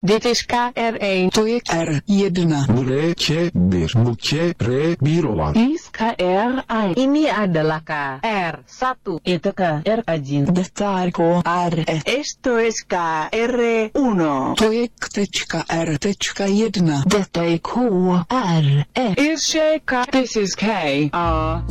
Dit is KR1. To je R1. Buraya 1, Buke 1 olan. Is KR1. Ini adalah KR1. Это KR1. Detta på R1. Esto es KR1. To je R1. Detta är KR1. Is This is K.